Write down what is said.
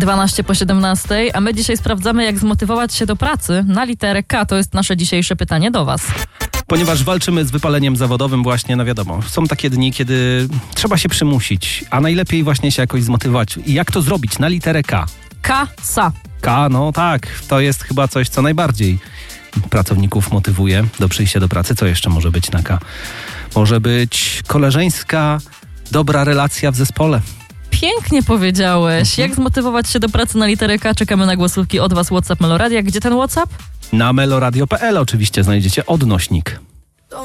12 po 17, a my dzisiaj sprawdzamy, jak zmotywować się do pracy na literę K. To jest nasze dzisiejsze pytanie do was. Ponieważ walczymy z wypaleniem zawodowym właśnie, no wiadomo, są takie dni, kiedy trzeba się przymusić, a najlepiej właśnie się jakoś zmotywować. I jak to zrobić na literę K? Kasa. K, no tak, to jest chyba coś, co najbardziej pracowników motywuje do przyjścia do pracy. Co jeszcze może być na K? Może być koleżeńska, dobra relacja w zespole. Pięknie powiedziałeś. Jak zmotywować się do pracy na literę K? Czekamy na głosówki od was. WhatsApp Meloradia. Gdzie ten WhatsApp? Na meloradio.pl oczywiście znajdziecie odnośnik.